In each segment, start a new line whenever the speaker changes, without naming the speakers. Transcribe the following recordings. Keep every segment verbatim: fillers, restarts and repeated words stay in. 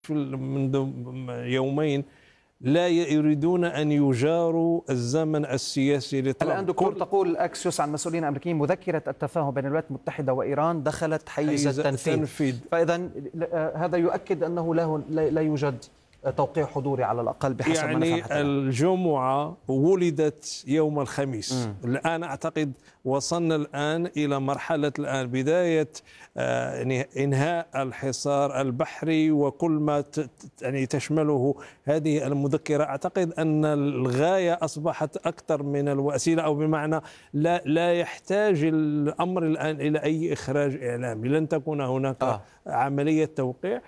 منذ يومين لا يريدون أن يجاروا الزمن السياسي لترامب.
الآن دكتور تقول أكسيوس عن مسؤولين أمريكيين مذكرة التفاهم بين الولايات المتحدة وإيران دخلت حيز التنفيذ, التنفيذ. فإذا هذا يؤكد أنه لا, لا يوجد توقيع حضوري على الأقل بحسب
يعني
ما نفهم.
الجمعة ولدت يوم الخميس. م. الآن أعتقد وصلنا الآن إلى مرحلة الآن بداية آه يعني إنهاء الحصار البحري وكل ما يعني تشمله هذه المذكرة. أعتقد أن الغاية أصبحت أكثر من الوسيلة، أو بمعنى لا لا يحتاج الأمر الآن إلى أي إخراج إعلامي. لن تكون هناك آه. عملية توقيع.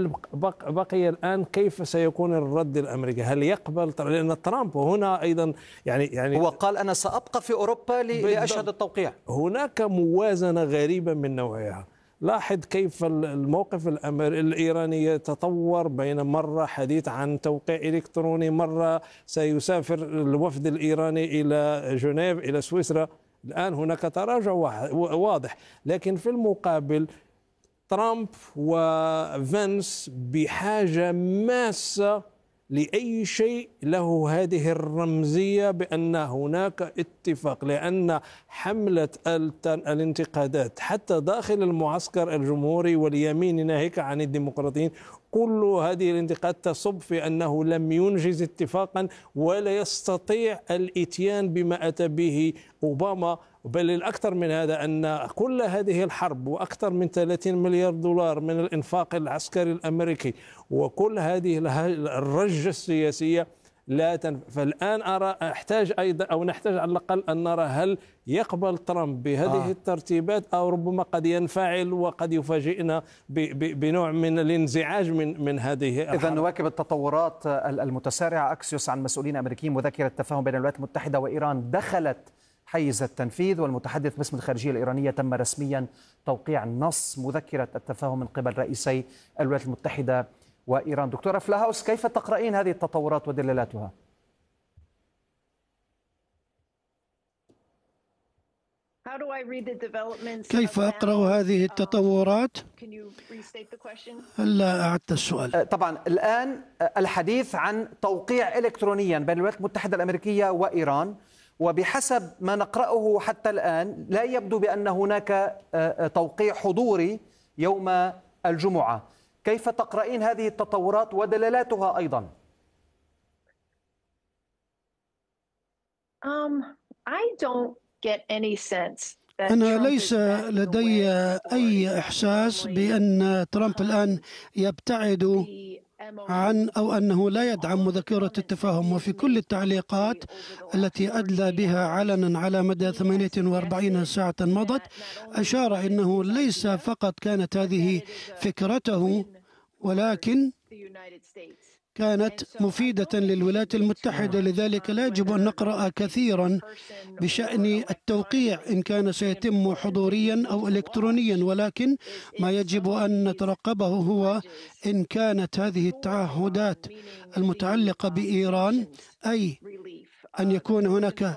بقي الآن كيف سيكون الرد الأمريكي؟ هل يقبل؟ لأن ترامب هنا أيضا يعني يعني
هو قال أنا سأبقى في أوروبا لأشهد التوقيع.
هناك موازنة غريبة من نوعها. لاحظ كيف الموقف الإيراني يتطور، بين مرة حديث عن توقيع إلكتروني، مرة سيسافر الوفد الإيراني إلى جنيف إلى سويسرا. الآن هناك تراجع واضح، لكن في المقابل ترامب وفانس بحاجة ماسة لأي شيء له هذه الرمزية بأن هناك اتفاق، لأن حملة الانتقادات حتى داخل المعسكر الجمهوري واليمين ناهيك عن الديمقراطيين، كل هذه الانتقاد تصب في أنه لم ينجز اتفاقا ولا يستطيع الاتيان بما أتى به أوباما. بل الأكثر من هذا أن كل هذه الحرب وأكثر من ثلاثين مليار دولار من الإنفاق العسكري الأمريكي وكل هذه الرجة السياسية لا تنف... فالآن أرى أحتاج أيضا أو نحتاج على الأقل أن نرى هل يقبل ترامب بهذه آه. الترتيبات، أو ربما قد ينفعل وقد يفاجئنا ب... ب... بنوع من الانزعاج من من هذه.
إذا نواكب التطورات المتسارعة. أكسيوس عن مسؤولين أمريكيين مذكرة التفاهم بين الولايات المتحدة وإيران دخلت حيز التنفيذ، والمتحدث باسم الخارجية الإيرانية تم رسميا توقيع نص مذكرة التفاهم من قبل رئيسي الولايات المتحدة وإيران. دكتورة فلاهاوس، كيف تقرأين هذه التطورات ودلالاتها؟
كيف أقرأ هذه التطورات؟ هلا أعدت السؤال.
طبعا الآن الحديث عن توقيع إلكترونيا بين الولايات المتحدة الأمريكية وإيران، وبحسب ما نقرأه حتى الآن لا يبدو بأن هناك توقيع حضوري يوم الجمعة. كيف تقرأين هذه التطورات ودلالاتها أيضا؟
um, أنا ليس لدي أي إحساس بأن ترامب الآن يبتعد عن أو أنه لا يدعم مذكرة التفاهم. وفي كل التعليقات التي أدلى بها علنا على مدى ثمانية وأربعين ساعة مضت أشار أنه ليس فقط كانت هذه فكرته، ولكن كانت مفيدة للولايات المتحدة. لذلك لا يجب أن نقرأ كثيرا بشأن التوقيع إن كان سيتم حضوريا أو إلكترونيا، ولكن ما يجب أن نترقبه هو إن كانت هذه التعهدات المتعلقة بإيران، أي أن يكون هناك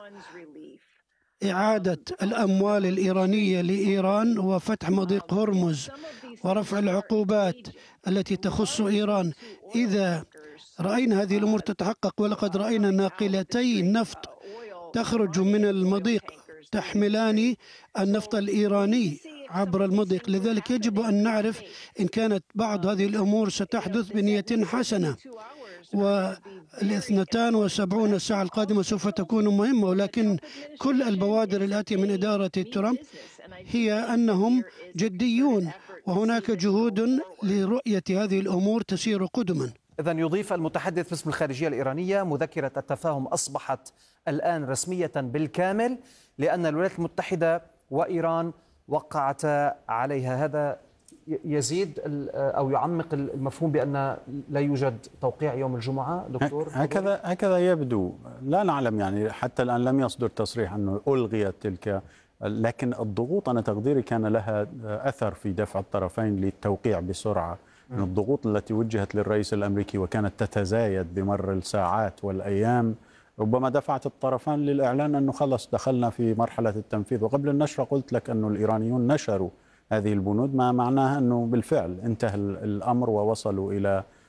إعادة الأموال الإيرانية لإيران وفتح مضيق هرمز ورفع العقوبات التي تخص إيران. إذا رأينا هذه الأمور تتحقق، ولقد رأينا ناقلتي نفط تخرج من المضيق تحملان النفط الإيراني عبر المضيق، لذلك يجب أن نعرف إن كانت بعض هذه الأمور ستحدث بنية حسنة. والاثنتان وسبعون ساعة القادمة سوف تكون مهمة، ولكن كل البوادر الآتية من إدارة ترامب هي أنهم جديون، وهناك جهود لرؤية هذه الأمور تسير قدما.
إذن يضيف المتحدث باسم الخارجية الإيرانية مذكرة التفاهم أصبحت الآن رسمية بالكامل لأن الولايات المتحدة وإيران وقعتا عليها. هذا يزيد أو يعمق المفهوم بأن لا يوجد توقيع يوم الجمعة. دكتور
هكذا هكذا يبدو. لا نعلم، يعني حتى الآن لم يصدر تصريح أنه ألغيت تلك، لكن الضغوط أنا تقديري كان لها أثر في دفع الطرفين للتوقيع بسرعة. من الضغوط التي وجهت للرئيس الأمريكي وكانت تتزايد بمر الساعات والأيام ربما دفعت الطرفان للإعلان أنه خلص دخلنا في مرحلة التنفيذ. وقبل النشرة قلت لك أنه الإيرانيون نشروا هذه البنود، ما معناها أنه بالفعل انتهى الأمر ووصلوا إلى